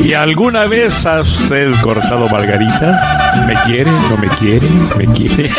¿Y alguna vez ha usted cortado margaritas? ¿Me quiere? ¿No me quiere? ¿Me quiere?